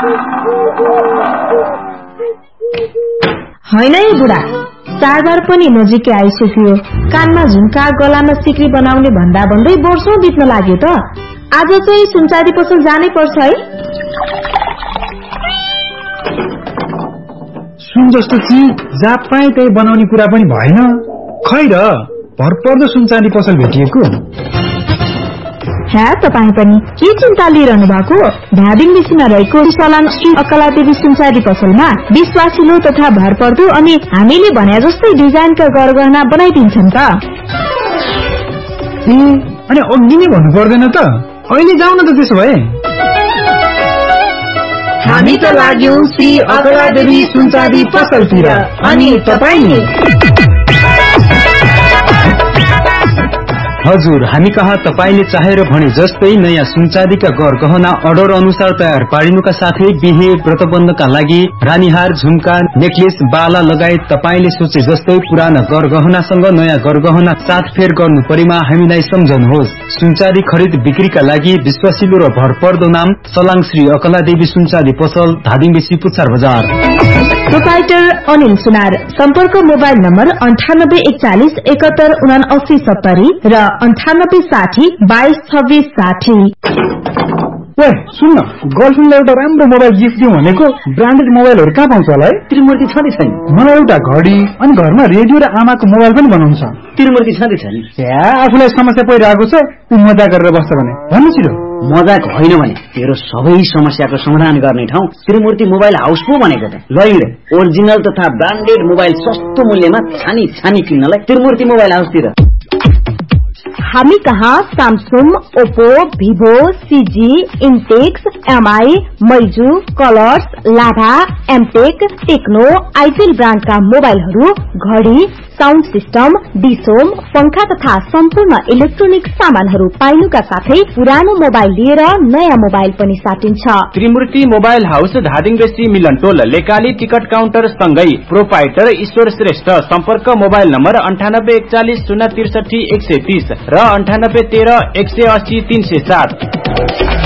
होइन है बुढा, चाडबाड पनि नजिकै आइसक्यो। कानमा झुम्का, गलामा सिक्री बनाउने भन्दा भन्दै वर्षौं बित्न लाग्यो त। आज चाहिँ सुनचाँदी पसल जानै पर्छ है। सुन जस्तो चिज जहाँ पाए त्यही बनाउने कुरा पनि भएन। खै र भरपर्दो सुनचाँदी पसल भेटिएको। तपाईँ पनि के चिन्ता लिइरहनु भएको? धादिङ बेसीमा रहेको सलाङ श्री अकलादेवी सुनचाँदी पसलमा विश्वासिलो तथा भरपर्दो अनि हामीले भने जस्तै डिजाइनका गरगहना बनाइदिन्छन् त। अनि अघि नै भन्नु पर्दैन त? अहिले जाउँ न त त्यसो भए। हामी त लाग्यौं श्री अकलादेवी सुनचाँदी पसलतिर। अनि तपाईले? हजुर, हामी कहाँ तपाईले चाहेर भने जस्तै नयाँ सुनचाँदीका गरगहना अर्डर अनुसार तयार पारिनुका साथै बिहे व्रतबन्धका लागि रानीहार, झुम्का, नेकलेस, बाला लगायत तपाईले सोचे जस्तै पुराना गरगहनासँग नयाँ गरगहना साथफेर गर्नु परेमा हामीलाई सम्झनुहोस्। सुनचाँदी खरिद बिक्रीका लागि विश्वासिलो र भरपर्दो नाम सलाङ श्री अकलादेवी सुनचाँदी पसल, धादिङ बेसी, पुच्छार बजार। प्रोपाइटर अनिल सुनार। सम्पर्क मोबाइल नम्बर 9841717970 र 9860222660। सुन्न, गर्लफ्रेन्डलाई एउटा राम्रो मोबाइल गिफ्ट दिउँ भनेको। ब्रान्डेड मोबाइलहरू कहाँ पाउँछ होला है? त्रिमूर्ति छँदै छ नि। मलाई एउटा घडी अनि घरमा रेडियो र आमाको मोबाइल पनि बनाउनु छ। त्रिमूर्ति छँदै छ नि। आफूलाई समस्या परिरहेको छ, ऊ मजा गरेर बस्छ भने भन्नु छिटो। मजाक होइन भने तेरो सबै समस्याको समाधान गर्ने ठाउँ त्रिमूर्ति मोबाइल हाउस पो भनेको त। ल ओरिजिनल तथा ब्रान्डेड मोबाइल सस्तो मूल्यमा छानी छानी किन्नलाई त्रिमूर्ति मोबाइल हाउसतिर। हामी कहाँ Samsung, Oppo, Vivo, CG, इन्टेक्स, MI, मैजू, colours, लाभा, एमटेक, टेक्नो, आइटेल ब्रान्डका मोबाइलहरू, घडी, साउन्ड सिस्टम, डिसोम, पंखा तथा सम्पूर्ण इलेक्ट्रोनिक सामानहरू पाइनुका साथै पुरानो मोबाइल लिएर नयाँ मोबाइल पनि साटिन्छ। त्रिमूर्ति मोबाइल हाउस, धादिङ बेसी, मिलनटोल, लेकाली टिकट काउन्टर सँगै प्रोपाइटर ईश्वर श्रेष्ठ। सम्पर्क मोबाइल नम्बर 98414063 130 र 9813 180 307।